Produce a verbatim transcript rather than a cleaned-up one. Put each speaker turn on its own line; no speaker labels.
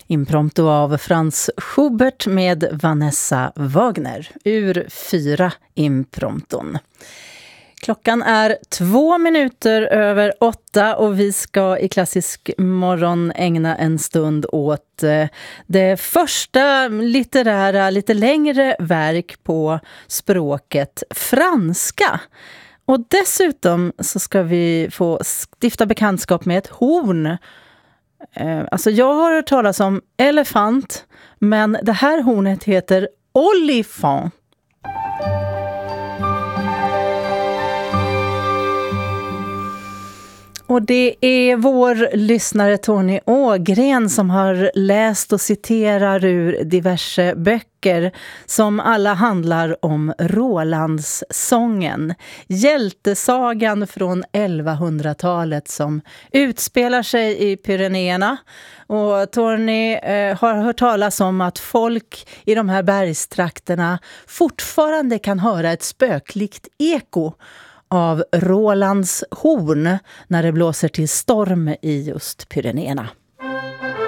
Impromptu av Franz Schubert med Vanessa Wagner ur fyra imprompton. Klockan är två minuter över åtta och vi ska i Klassisk morgon ägna en stund åt det första litterära, lite längre verk på språket franska. Och dessutom så ska vi få stifta bekantskap med ett horn. Alltså jag har hört talas om elefant, men det här hornet heter olifant. Och det är vår lyssnare Tony Ågren som har läst och citerar ur diverse böcker som alla handlar om Rolandssången. Hjältesagan från elvahundratalet som utspelar sig i Pyrenéerna. Och Tony eh, har hört talas om att folk i de här bergstrakterna fortfarande kan höra ett spöklikt eko av Rolands horn när det blåser till storm i just Pyrenéerna.